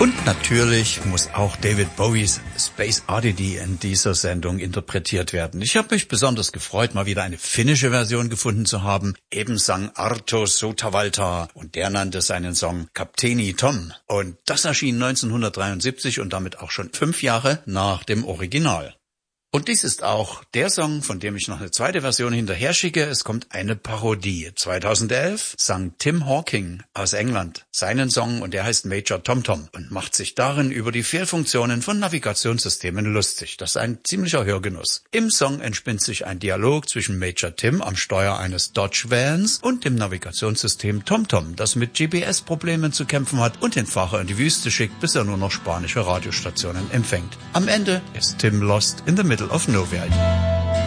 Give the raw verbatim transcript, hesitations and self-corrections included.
Und natürlich muss auch David Bowies Space Oddity in dieser Sendung interpretiert werden. Ich habe mich besonders gefreut, mal wieder eine finnische Version gefunden zu haben. Eben sang Arto Sotavalta und der nannte seinen Song Kapteeni Tom. Und das erschien neunzehnhundertdreiundsiebzig und damit auch schon fünf Jahre nach dem Original. Und dies ist auch der Song, von dem ich noch eine zweite Version hinterher schicke. Es kommt eine Parodie. zweitausendelf sang Tim Hawking aus England seinen Song und der heißt Major Tom Tom und macht sich darin über die Fehlfunktionen von Navigationssystemen lustig. Das ist ein ziemlicher Hörgenuss. Im Song entspinnt sich ein Dialog zwischen Major Tim am Steuer eines Dodge Vans und dem Navigationssystem TomTom, das mit G P S-Problemen zu kämpfen hat und den Fahrer in die Wüste schickt, bis er nur noch spanische Radiostationen empfängt. Am Ende ist Tim lost in the middle of nowhere.